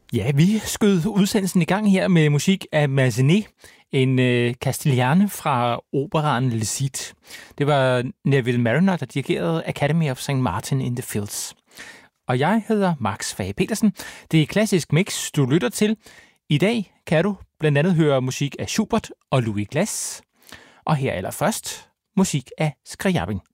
Ja, vi skød udsendelsen i gang her med musik af Massenet, en Castiglione fra operaen Le Cid. Det var Neville Mariner, der dirigerede Academy of St. Martin in the Fields. Og jeg hedder Max Fage Petersen. Det er Klassisk Mix, du lytter til. I dag kan du blandt andet høre musik af Schubert og Louis Glass. Og her allerførst musik af Scriabin.